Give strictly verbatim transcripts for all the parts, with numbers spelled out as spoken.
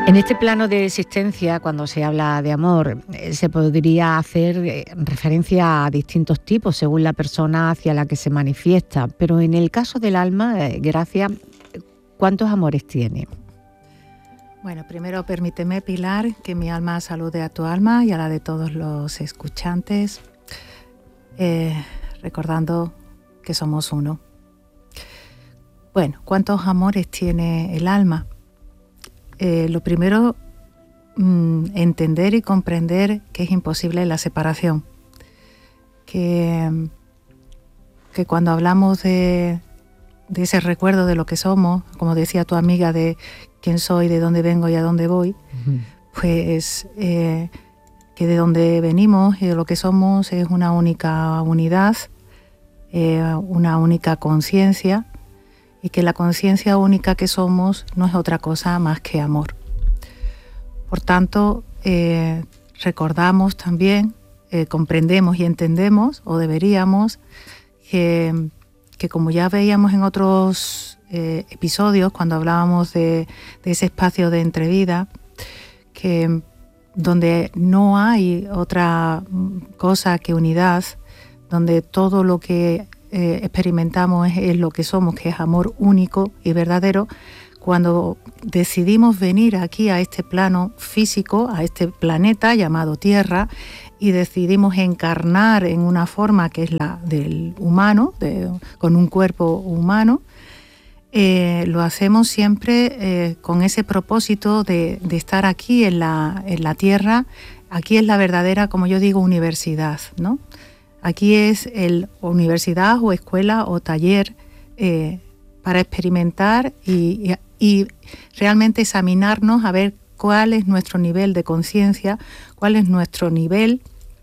En este plano de existencia, cuando se habla de amor, eh, se podría hacer eh, referencia a distintos tipos según la persona hacia la que se manifiesta, pero en el caso del alma, eh, Gracia, ¿cuántos amores tiene? Bueno, primero permíteme, Pilar, que mi alma salude a tu alma y a la de todos los escuchantes, eh, recordando que somos uno. Bueno, ¿cuántos amores tiene el alma? Eh, lo primero, mmm, entender y comprender que es imposible la separación. Que, que cuando hablamos de, de ese recuerdo de lo que somos, como decía tu amiga, de quién soy, de dónde vengo y a dónde voy, uh-huh. pues eh, que de dónde venimos y de lo que somos es una única unidad, eh, una única conciencia, y que la conciencia única que somos no es otra cosa más que amor. Por tanto, eh, recordamos también, eh, comprendemos y entendemos, o deberíamos, que, que como ya veíamos en otros eh, episodios, cuando hablábamos de, de ese espacio de entrevida, que donde no hay otra cosa que unidad, donde todo lo que Eh, experimentamos es, es lo que somos, que es amor único y verdadero. Cuando decidimos venir aquí a este plano físico, a este planeta llamado Tierra, y decidimos encarnar en una forma que es la del humano, de, con un cuerpo humano, eh, lo hacemos siempre eh, con ese propósito de, de estar aquí en la, en la Tierra. Aquí es la verdadera, como yo digo, universidad, ¿no? Aquí es el universidad o escuela o taller eh, para experimentar y, y, y realmente examinarnos a ver cuál es nuestro nivel de conciencia, cuál es nuestro nivel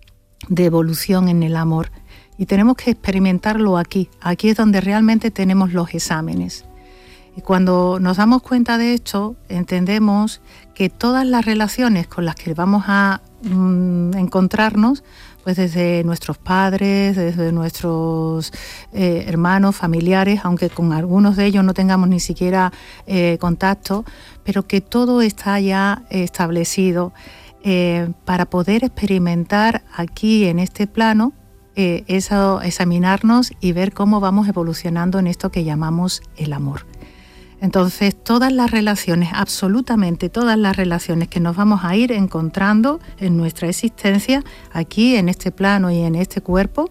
de evolución en el amor. Y tenemos que experimentarlo aquí. Aquí es donde realmente tenemos los exámenes. Y cuando nos damos cuenta de esto, entendemos que todas las relaciones con las que vamos a mm, encontrarnos, pues desde nuestros padres, desde nuestros eh, hermanos, familiares, aunque con algunos de ellos no tengamos ni siquiera eh, contacto, pero que todo está ya establecido eh, para poder experimentar aquí en este plano, eh, eso, examinarnos y ver cómo vamos evolucionando en esto que llamamos el amor. Entonces, todas las relaciones, absolutamente todas las relaciones que nos vamos a ir encontrando en nuestra existencia, aquí en este plano y en este cuerpo,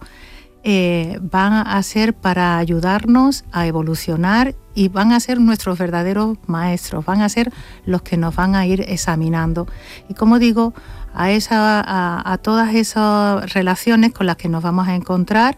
eh, van a ser para ayudarnos a evolucionar y van a ser nuestros verdaderos maestros, van a ser los que nos van a ir examinando. Y como digo, a, esa, a, a todas esas relaciones con las que nos vamos a encontrar,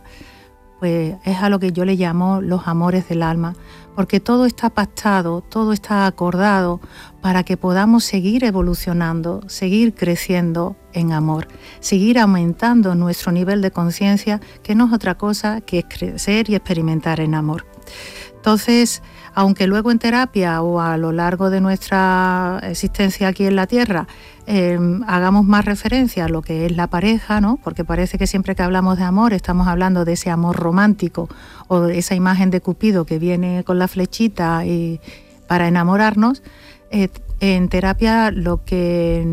pues es a lo que yo le llamo los amores del alma, porque todo está pactado, todo está acordado para que podamos seguir evolucionando, seguir creciendo en amor, seguir aumentando nuestro nivel de conciencia, que no es otra cosa que crecer y experimentar en amor. Entonces, aunque luego en terapia o a lo largo de nuestra existencia aquí en la Tierra eh, hagamos más referencia a lo que es la pareja, ¿no? Porque parece que siempre que hablamos de amor estamos hablando de ese amor romántico o de esa imagen de Cupido que viene con la flechita y para enamorarnos. Eh, en terapia lo que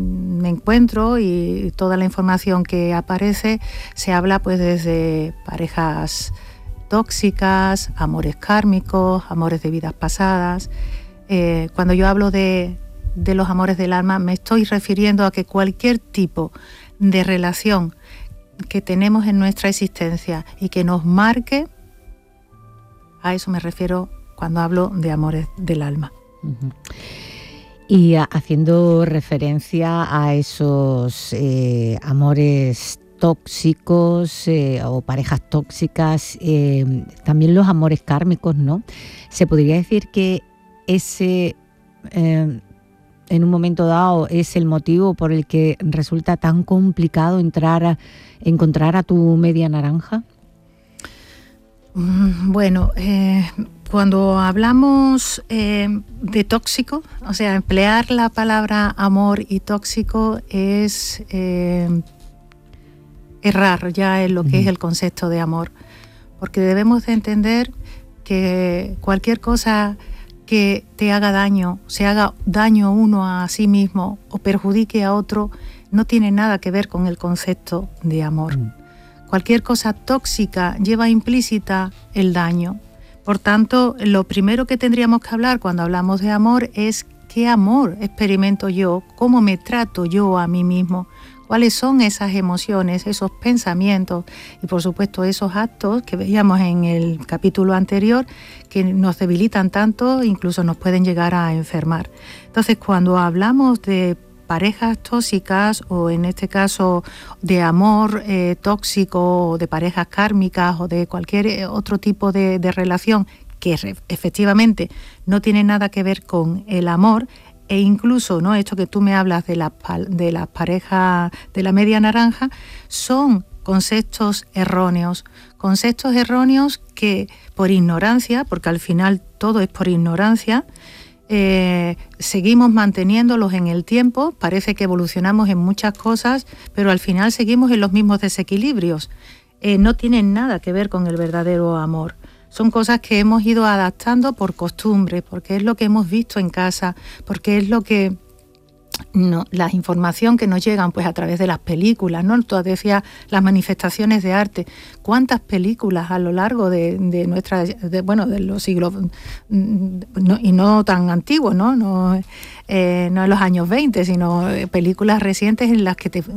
me encuentro y toda la información que aparece se habla pues desde parejas tóxicas, amores kármicos, amores de vidas pasadas. Eh, cuando yo hablo de, de los amores del alma, me estoy refiriendo a que cualquier tipo de relación que tenemos en nuestra existencia y que nos marque, a eso me refiero cuando hablo de amores del alma. Uh-huh. Y a, haciendo referencia a esos eh, amores tóxicos eh, o parejas tóxicas, eh, también los amores kármicos, ¿no? Se podría decir que ese, eh, en un momento dado, es el motivo por el que resulta tan complicado entrar a, encontrar a tu media naranja. Bueno, eh, cuando hablamos eh, de tóxico, o sea, emplear la palabra amor y tóxico es eh, errar ya en lo que uh-huh. es el concepto de amor, porque debemos de entender que cualquier cosa que te haga daño, se haga daño uno a sí mismo o perjudique a otro, no tiene nada que ver con el concepto de amor. Mm. Cualquier cosa tóxica lleva implícita el daño. Por tanto, lo primero que tendríamos que hablar cuando hablamos de amor es qué amor experimento yo, cómo me trato yo a mí mismo, cuáles son esas emociones, esos pensamientos y por supuesto esos actos que veíamos en el capítulo anterior que nos debilitan tanto, incluso nos pueden llegar a enfermar. Entonces, cuando hablamos de parejas tóxicas o en este caso de amor eh, tóxico o de parejas kármicas o de cualquier otro tipo de, de relación que re, efectivamente no tiene nada que ver con el amor e incluso no esto que tú me hablas de las de las parejas de la media naranja son conceptos erróneos, conceptos erróneos que por ignorancia, porque al final todo es por ignorancia, Eh, seguimos manteniéndolos en el tiempo, parece que evolucionamos en muchas cosas, pero al final seguimos en los mismos desequilibrios. Eh, no tienen nada que ver con el verdadero amor. Son cosas que hemos ido adaptando por costumbre, porque es lo que hemos visto en casa, porque es lo que... No, la información que nos llegan pues a través de las películas, ¿no? Tú decías las manifestaciones de arte. ¿Cuántas películas a lo largo de, de nuestra, de, bueno, de los siglos no, y no tan antiguos, ¿no? No, eh, no en los años veinte, sino películas recientes en las que te,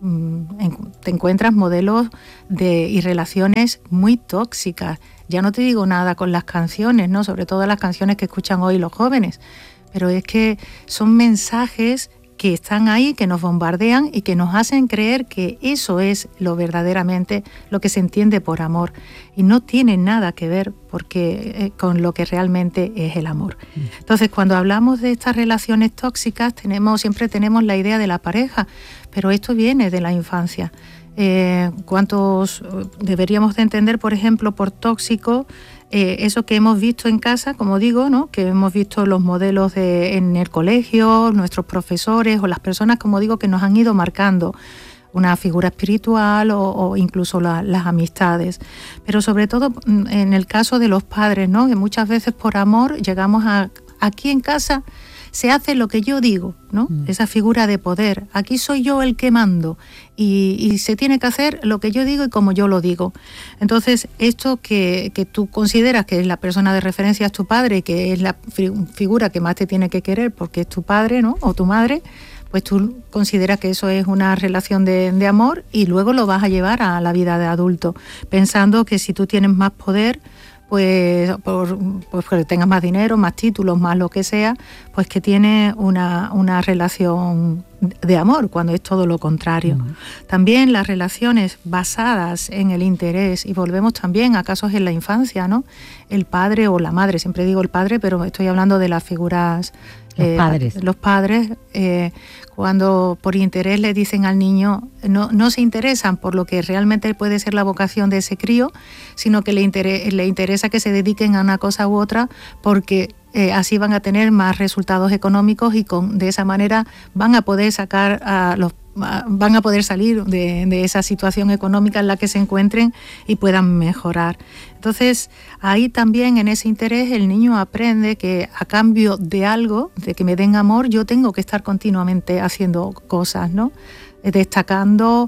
eh, te encuentras modelos de y relaciones muy tóxicas. Ya no te digo nada con las canciones, ¿no? Sobre todo las canciones que escuchan hoy los jóvenes. Pero es que son mensajes que están ahí, que nos bombardean y que nos hacen creer que eso es lo verdaderamente lo que se entiende por amor. Y no tiene nada que ver porque, eh, con lo que realmente es el amor. Entonces, cuando hablamos de estas relaciones tóxicas, tenemos, siempre tenemos la idea de la pareja, pero esto viene de la infancia. Eh, ¿Cuántos deberíamos de entender, por ejemplo, por tóxico? Eh, eso que hemos visto en casa, como digo, ¿no? Que hemos visto los modelos de, en el colegio, nuestros profesores o las personas, como digo, que nos han ido marcando una figura espiritual o, o incluso la, las amistades. Pero sobre todo en el caso de los padres, ¿no? Que muchas veces por amor llegamos a aquí en casa se hace lo que yo digo, ¿no? Mm. Esa figura de poder. Aquí soy yo el que mando y, y se tiene que hacer lo que yo digo y como yo lo digo. Entonces, esto que, que tú consideras que es la persona de referencia es tu padre, que es la figura que más te tiene que querer porque es tu padre, ¿no? O tu madre, pues tú consideras que eso es una relación de, de amor y luego lo vas a llevar a la vida de adulto, pensando que si tú tienes más poder, pues por, pues porque tengas más dinero, más títulos, más lo que sea, pues que tiene una, una relación de amor, cuando es todo lo contrario. Uh-huh. También las relaciones basadas en el interés, y volvemos también a casos en la infancia, ¿no? El padre o la madre, siempre digo el padre, pero estoy hablando de las figuras... Los eh, padres. Los padres, eh, cuando por interés le dicen al niño, no, no se interesan por lo que realmente puede ser la vocación de ese crío, sino que le, inter- le interesa que se dediquen a una cosa u otra porque eh, así van a tener más resultados económicos y con, de esa manera van a poder sacar a los van a poder salir de, de esa situación económica en la que se encuentren y puedan mejorar. Entonces, ahí también en ese interés el niño aprende que a cambio de algo, de que me den amor, yo tengo que estar continuamente haciendo cosas, ¿no? Destacando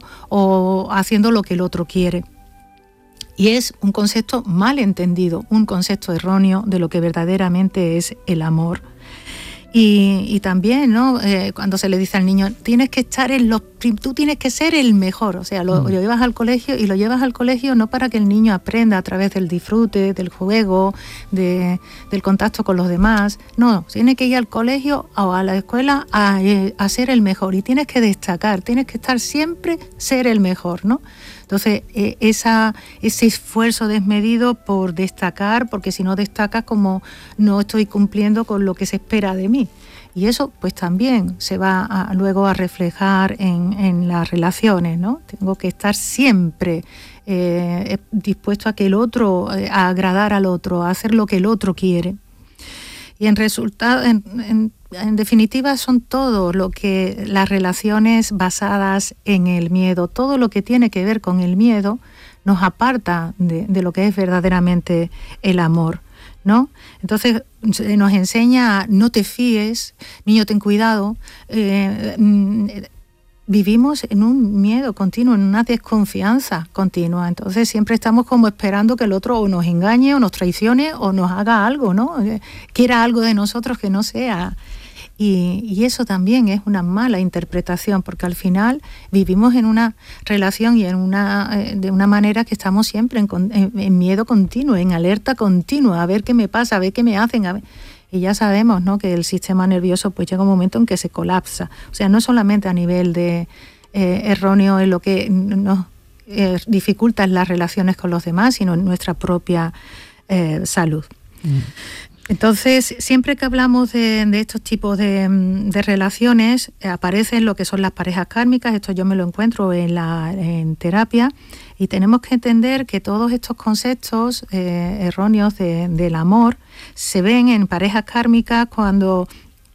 o haciendo lo que el otro quiere. Y es un concepto mal entendido, un concepto erróneo de lo que verdaderamente es el amor. Y, y también, ¿no? Eh, cuando se le dice al niño, tienes que estar en los, tú tienes que ser el mejor, o sea, lo, mm. lo llevas al colegio y lo llevas al colegio no para que el niño aprenda a través del disfrute, del juego, de, del contacto con los demás, no, tiene que ir al colegio o a la escuela a, a ser el mejor y tienes que destacar, tienes que estar siempre ser el mejor, ¿no? Entonces, eh, esa, ese esfuerzo desmedido por destacar, porque si no destacas, como no estoy cumpliendo con lo que se espera de mí. Y eso pues también se va a, luego a reflejar en, en las relaciones, ¿no? Tengo que estar siempre eh, dispuesto a que el otro, eh, a agradar al otro, a hacer lo que el otro quiere. Y en resultado, en, en, en definitiva, son todo lo que las relaciones basadas en el miedo, todo lo que tiene que ver con el miedo nos aparta de, de lo que es verdaderamente el amor, ¿no? Entonces, nos enseña a no te fíes, niño ten cuidado. Eh, vivimos en un miedo continuo, en una desconfianza continua. Entonces siempre estamos como esperando que el otro o nos engañe o nos traicione o nos haga algo, ¿no? Quiera algo de nosotros que no sea. Y, y eso también es una mala interpretación, porque al final vivimos en una relación y en una eh, de una manera que estamos siempre en, en, en miedo continuo, en alerta continua, a ver qué me pasa, a ver qué me hacen, a ver. Y ya sabemos, ¿no?, que el sistema nervioso pues llega un momento en que se colapsa. O sea, no solamente a nivel de eh, erróneo en lo que nos eh, dificulta las relaciones con los demás, sino en nuestra propia eh, salud. Mm. Entonces, siempre que hablamos de, de estos tipos de, de relaciones, eh, aparecen lo que son las parejas kármicas. Esto yo me lo encuentro en, la, en terapia, y tenemos que entender que todos estos conceptos eh, erróneos de, del amor se ven en parejas kármicas cuando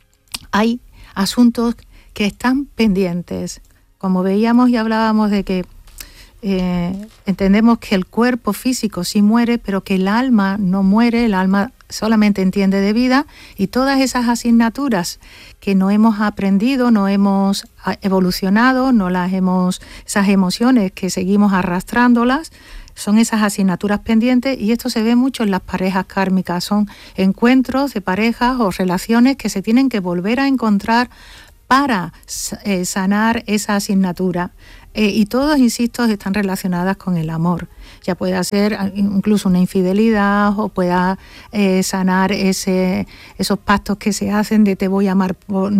hay asuntos que están pendientes. Como veíamos y hablábamos de que eh, entendemos que el cuerpo físico sí muere, pero que el alma no muere, el alma solamente entiende de vida, y todas esas asignaturas que no hemos aprendido, no hemos evolucionado, no las hemos, esas emociones que seguimos arrastrándolas, son esas asignaturas pendientes, y esto se ve mucho en las parejas kármicas. Son encuentros de parejas o relaciones que se tienen que volver a encontrar para eh, sanar esa asignatura. Eh, y todas, insisto, están relacionadas con el amor. Ya puede ser incluso una infidelidad, o pueda eh, sanar ese, esos pactos que se hacen de te voy a amar por,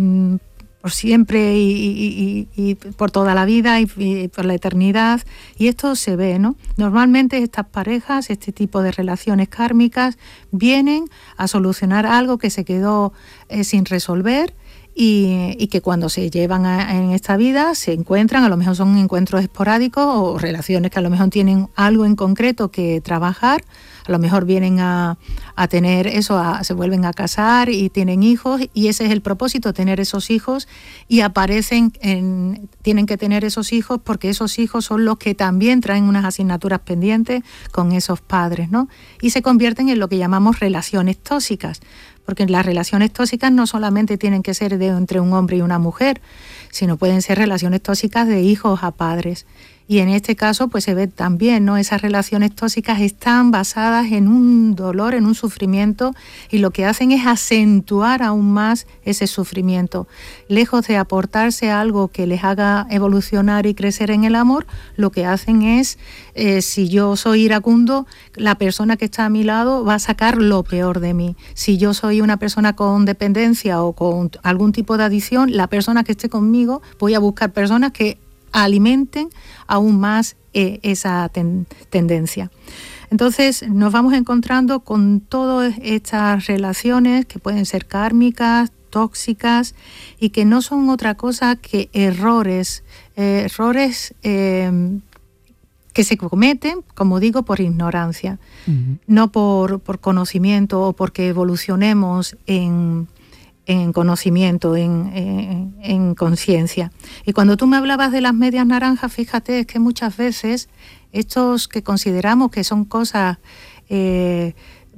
por siempre y, y, y, y por toda la vida y, y por la eternidad. Y esto se ve, ¿no? Normalmente estas parejas, este tipo de relaciones kármicas, vienen a solucionar algo que se quedó eh, sin resolver. Y, y que cuando se llevan a, en esta vida se encuentran, a lo mejor son encuentros esporádicos o relaciones que a lo mejor tienen algo en concreto que trabajar, a lo mejor vienen a, a tener eso, a, se vuelven a casar y tienen hijos, y ese es el propósito, tener esos hijos, y aparecen, en, tienen que tener esos hijos porque esos hijos son los que también traen unas asignaturas pendientes con esos padres, ¿no? Y se convierten en lo que llamamos relaciones tóxicas. Porque las relaciones tóxicas no solamente tienen que ser de entre un hombre y una mujer, sino pueden ser relaciones tóxicas de hijos a padres. Y en este caso pues se ve también, ¿no? Esas relaciones tóxicas están basadas en un dolor, en un sufrimiento, y lo que hacen es acentuar aún más ese sufrimiento. Lejos de aportarse algo que les haga evolucionar y crecer en el amor, lo que hacen es, eh, si yo soy iracundo, la persona que está a mi lado va a sacar lo peor de mí. Si yo soy una persona con dependencia o con algún tipo de adicción, la persona que esté conmigo, voy a buscar personas que alimenten aún más eh, esa ten, tendencia. Entonces nos vamos encontrando con todas estas relaciones que pueden ser kármicas, tóxicas, y que no son otra cosa que errores, eh, errores eh, que se cometen, como digo, por ignorancia, uh-huh. no por, por conocimiento o porque evolucionemos en... en conocimiento, en, en, en conciencia. Y cuando tú me hablabas de las medias naranjas, fíjate, es que muchas veces estos que consideramos que son cosas eh,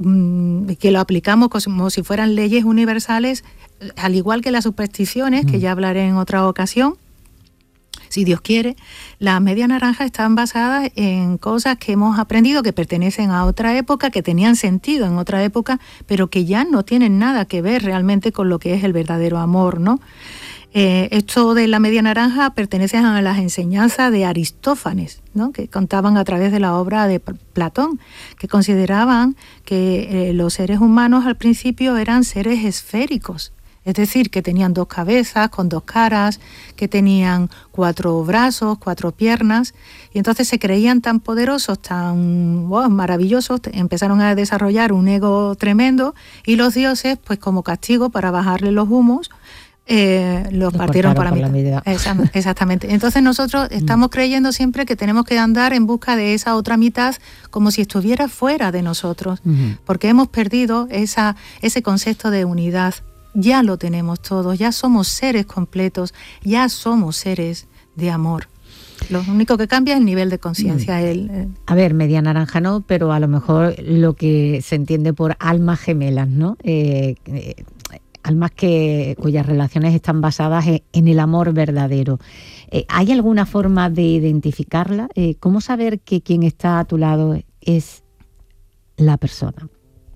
que lo aplicamos como si fueran leyes universales, al igual que las supersticiones, mm. que ya hablaré en otra ocasión, si Dios quiere, las medias naranjas están basadas en cosas que hemos aprendido que pertenecen a otra época, que tenían sentido en otra época, pero que ya no tienen nada que ver realmente con lo que es el verdadero amor, ¿no? Eh, esto de la media naranja pertenece a las enseñanzas de Aristófanes, ¿no? Que contaban a través de la obra de Platón, que consideraban que eh, los seres humanos al principio eran seres esféricos. Es decir, que tenían dos cabezas con dos caras, que tenían cuatro brazos, cuatro piernas, y entonces se creían tan poderosos, tan wow, maravillosos, empezaron a desarrollar un ego tremendo, y los dioses, pues como castigo para bajarle los humos, eh, los Lo partieron por la mitad. La Esa, exactamente. Entonces nosotros estamos creyendo siempre que tenemos que andar en busca de esa otra mitad como si estuviera fuera de nosotros, uh-huh. porque hemos perdido esa, ese concepto de unidad. Ya lo tenemos todos, ya somos seres completos, ya somos seres de amor. Lo único que cambia es el nivel de conciencia. El, el... A ver, media naranja no, pero a lo mejor lo que se entiende por almas gemelas, ¿no? Eh, eh, almas que cuyas relaciones están basadas en, en el amor verdadero. Eh, ¿Hay alguna forma de identificarla? Eh, ¿Cómo saber que quien está a tu lado es la persona?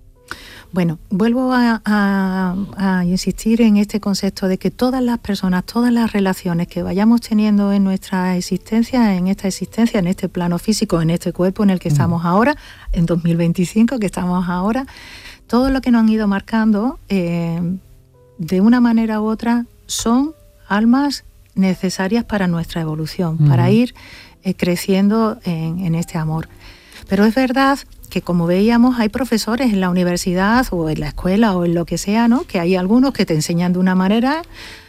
Bueno, vuelvo a, a, a insistir en este concepto de que todas las personas, todas las relaciones que vayamos teniendo en nuestra existencia, en esta existencia, en este plano físico, en este cuerpo en el que mm. estamos ahora, en dos mil veinticinco que estamos ahora, todo lo que nos han ido marcando, eh, de una manera u otra, son almas necesarias para nuestra evolución, mm. para ir eh, creciendo en, en este amor. Pero es verdad que, como veíamos, hay profesores en la universidad o en la escuela o en lo que sea, ¿no? Que hay algunos que te enseñan de una manera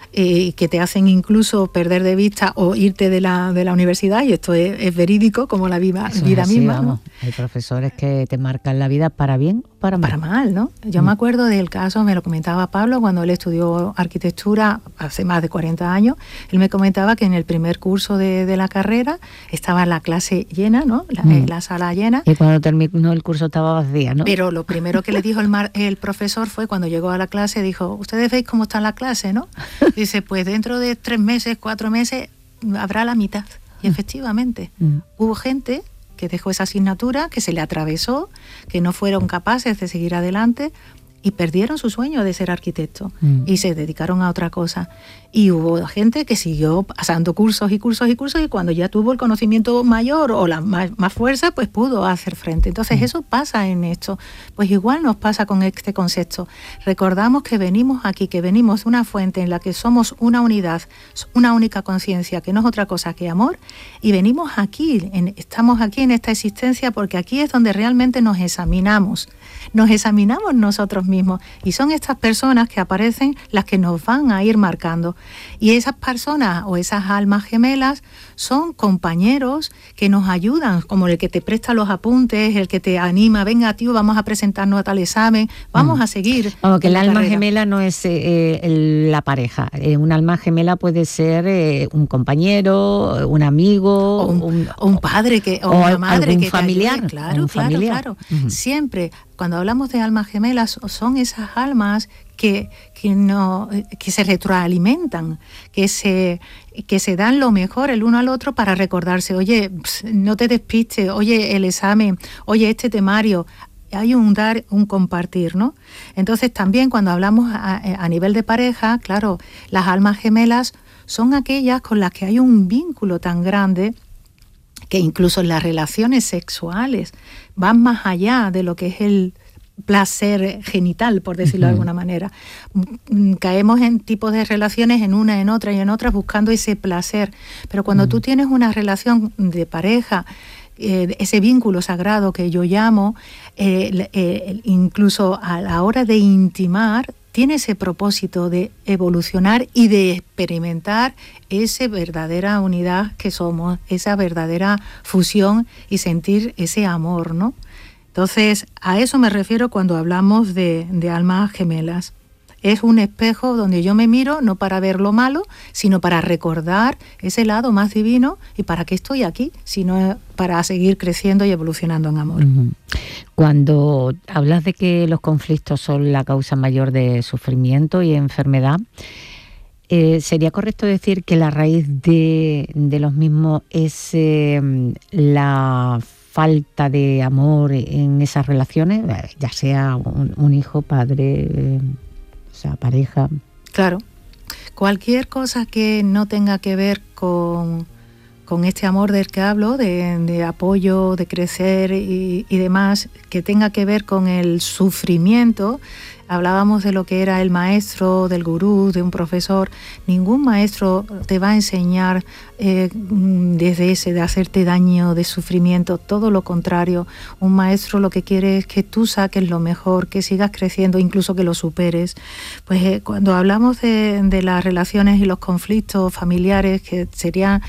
y eh, que te hacen incluso perder de vista o irte de la, de la universidad, y esto es, es verídico como la vida, vida así, misma, vamos. ¿no? Hay profesores que te marcan la vida para bien o para mal. Para mal, ¿no? Yo mm. me acuerdo del caso, me lo comentaba Pablo, cuando él estudió arquitectura hace más de cuarenta años, él me comentaba que en el primer curso de, de la carrera estaba la clase llena, ¿no? La, mm. la sala llena. Y cuando terminó el curso estaba vacía, ¿no? Pero lo primero que le dijo el, mar, el profesor fue, cuando llegó a la clase, dijo, ¿ustedes veis cómo está la clase, no? Dice, pues dentro de tres meses, cuatro meses, habrá la mitad. Y efectivamente, mm. hubo gente que dejó esa asignatura, que se le atravesó, que no fueron capaces de seguir adelante y perdieron su sueño de ser arquitecto mm. y se dedicaron a otra cosa. Y hubo gente que siguió pasando cursos y cursos y cursos, y cuando ya tuvo el conocimiento mayor o la más, más fuerza, pues pudo hacer frente. Entonces mm. eso pasa en esto. Pues igual nos pasa con este concepto. Recordamos que venimos aquí, que venimos de una fuente en la que somos una unidad, una única conciencia, que no es otra cosa que amor, y venimos aquí, en, estamos aquí en esta existencia porque aquí es donde realmente nos examinamos. Nos examinamos nosotros mismos, y son estas personas que aparecen las que nos van a ir marcando. Y esas personas o esas almas gemelas son compañeros que nos ayudan, como el que te presta los apuntes, el que te anima, venga tío, vamos a presentarnos a tal examen, vamos mm. a seguir. Como que el alma carrera. gemela no es eh, el, la pareja, eh, un alma gemela puede ser eh, un compañero, un amigo, o un, un, o un padre que, o, o una madre que familiar, te ayude. Claro, un claro, familiar. claro. Uh-huh. Siempre, cuando hablamos de almas gemelas, son esas almas que, que, no, que se retroalimentan, que se, que se dan lo mejor el uno al otro para recordarse, oye, no te despistes, oye, el examen, oye, este temario. Hay un dar, un compartir, ¿no? Entonces también cuando hablamos a, a nivel de pareja, claro, las almas gemelas son aquellas con las que hay un vínculo tan grande que incluso en las relaciones sexuales van más allá de lo que es el placer genital, por decirlo uh-huh. de alguna manera. Caemos en tipos de relaciones, en una, en otra y en otras, buscando ese placer. Pero cuando uh-huh. tú tienes una relación de pareja, eh, ese vínculo sagrado que yo llamo, eh, eh, incluso a la hora de intimar, tiene ese propósito de evolucionar y de experimentar esa verdadera unidad que somos, esa verdadera fusión y sentir ese amor, ¿no? Entonces, a eso me refiero cuando hablamos de, de almas gemelas. Es un espejo donde yo me miro, no para ver lo malo, sino para recordar ese lado más divino y para qué estoy aquí, sino para seguir creciendo y evolucionando en amor. Uh-huh. Cuando hablas de que los conflictos son la causa mayor de sufrimiento y enfermedad, eh, ¿sería correcto decir que la raíz de, de los mismos es eh, la falta de amor en esas relaciones, ya sea un, un hijo, padre, eh, o sea, pareja? Claro, cualquier cosa que no tenga que ver con, con este amor del que hablo, de, de apoyo, de crecer y, y demás, que tenga que ver con el sufrimiento. Hablábamos de lo que era el maestro, del gurú, de un profesor. Ningún maestro te va a enseñar eh, desde ese, de hacerte daño, de sufrimiento. Todo lo contrario. Un maestro lo que quiere es que tú saques lo mejor, que sigas creciendo, incluso que lo superes. Pues eh, cuando hablamos de, de las relaciones y los conflictos familiares, que serían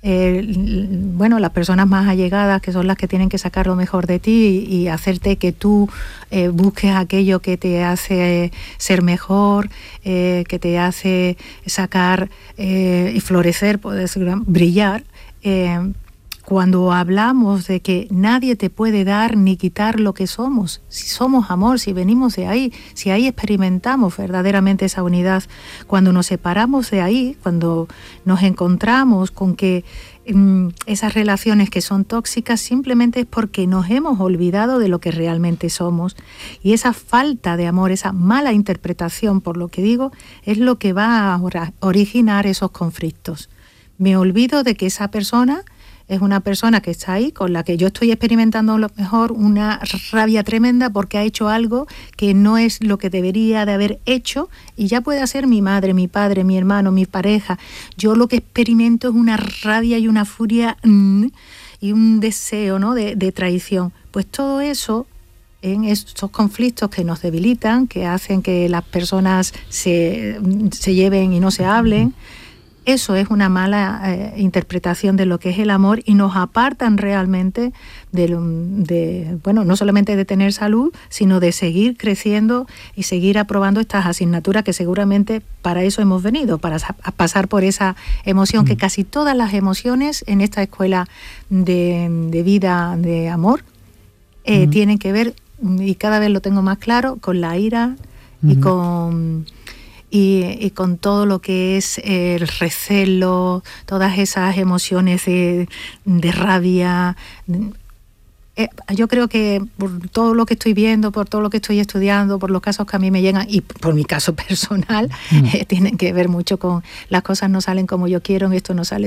eh, bueno, las personas más allegadas, que son las que tienen que sacar lo mejor de ti y, y hacerte que tú eh, busques aquello que te hace ser mejor, eh, que te hace sacar eh, y florecer, puedes brillar. Eh, Cuando hablamos de que nadie te puede dar ni quitar lo que somos, si somos amor, si venimos de ahí, si ahí experimentamos verdaderamente esa unidad, cuando nos separamos de ahí, cuando nos encontramos con que mmm, esas relaciones que son tóxicas simplemente es porque nos hemos olvidado de lo que realmente somos, y esa falta de amor, esa mala interpretación, por lo que digo, es lo que va a originar esos conflictos. Me olvido de que esa persona es una persona que está ahí, con la que yo estoy experimentando a lo mejor una rabia tremenda porque ha hecho algo que no es lo que debería de haber hecho, y ya puede ser mi madre, mi padre, mi hermano, mi pareja. Yo lo que experimento es una rabia y una furia mmm, y un deseo, ¿no?, de, de traición. Pues todo eso, en estos conflictos que nos debilitan, que hacen que las personas se, se lleven y no se hablen, eso es una mala eh, interpretación de lo que es el amor, y nos apartan realmente de, de, bueno, no solamente de tener salud, sino de seguir creciendo y seguir aprobando estas asignaturas que seguramente para eso hemos venido, para a pasar por esa emoción, mm. que casi todas las emociones en esta escuela de, de vida de amor eh, mm. tienen que ver, y cada vez lo tengo más claro, con la ira mm. y con... Y, y con todo lo que es el recelo, todas esas emociones de, de rabia. Eh, yo creo que por todo lo que estoy viendo, por todo lo que estoy estudiando, por los casos que a mí me llegan, y por mi caso personal, mm. eh, tienen que ver mucho con las cosas no salen como yo quiero, esto no sale